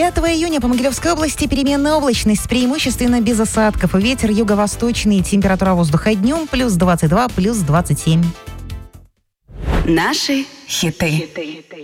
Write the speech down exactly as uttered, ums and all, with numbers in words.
пятого июня по Могилевской области переменная облачность, преимущественно без осадков. Ветер юго-восточный, температура воздуха днем плюс двадцать два, плюс двадцать семь. Наши хиты.